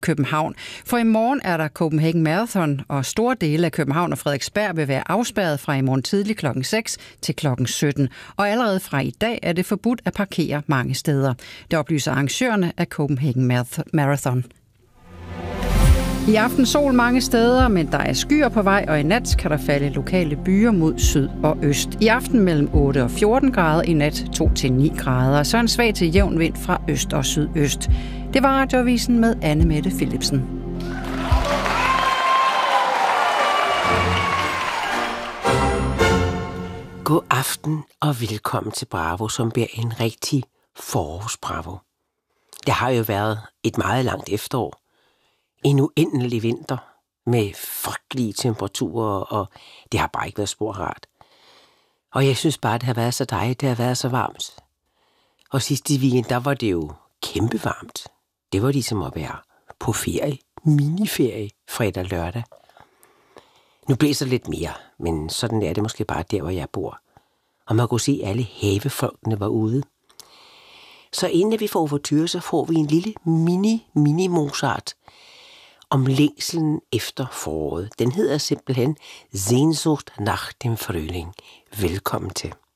København. For i morgen er der Copenhagen Marathon, og store dele af København og Frederiksberg vil være afspærret fra i morgen tidlig kl. 6 til kl. 17. Og allerede fra i dag er det forbudt at parkere mange steder. Det oplyser arrangørerne af Copenhagen Marathon. I aften sol mange steder, men der er skyer på vej, og i nat kan der falde lokale byer mod syd og øst. I aften mellem 8 og 14 grader, i nat 2-9 grader. Så en svag til jævn vind fra øst og sydøst. Det var Radioavisen med Anne Mette Philipsen. God aften og velkommen til Bravo, som bliver en rigtig forårsbravo. Det har jo været et meget langt efterår. En uendelig vinter med frygtelige temperaturer, og det har bare ikke været spor rart. Og jeg synes bare, det har været så dejligt, det har været så varmt. Og sidste weekend, der var det jo kæmpe varmt. Det var ligesom at være på ferie, miniferie, fredag og lørdag. Nu blæser det lidt mere, men sådan er det måske bare der, hvor jeg bor. Og man kunne se, at alle havefolkene var ude. Så inden vi får overtyre, så får vi en lille mini-Mozart om længselen efter foråret. Den hedder simpelthen Sehnsucht nach dem Frühling. Velkommen til.